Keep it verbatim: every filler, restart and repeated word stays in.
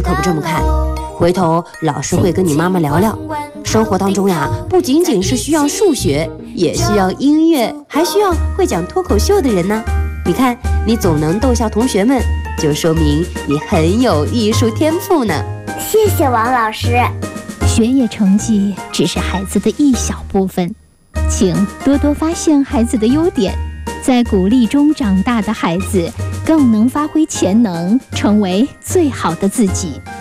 可不这么看。回头老师会跟你妈妈聊聊，生活当中呀，不仅仅是需要数学，也需要音乐，还需要会讲脱口秀的人呢。你看，你总能逗笑同学们，就说明你很有艺术天赋呢。 谢谢王老师。 学业成绩只是孩子的一小部分，请多多发现孩子的优点，在鼓励中长大的孩子更能发挥潜能，成为最好的自己。